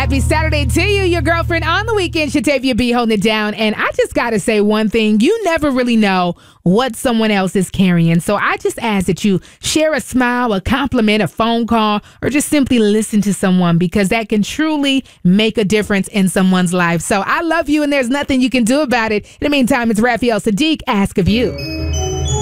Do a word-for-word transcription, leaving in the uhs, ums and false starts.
Happy Saturday to you, your girlfriend on the weekend, Shatavia B, holding it down. And I just got to say one thing. You never really know what someone else is carrying. So I just ask that you share a smile, a compliment, a phone call, or just simply listen to someone, because that can truly make a difference in someone's life. So I love you, and there's nothing you can do about it. In the meantime, it's Raphael Saadiq, Ask of You.